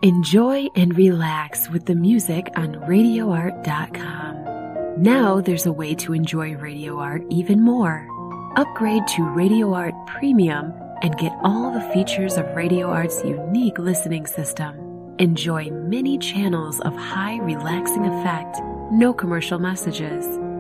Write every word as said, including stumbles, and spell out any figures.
Enjoy and relax with the music on radio art dot com. Now there's a way to enjoy Radio Art even more. Upgrade to Radio Art Premium and get all the features of Radio Art's unique listening system. Enjoy many channels of high relaxing effect, no commercial messages,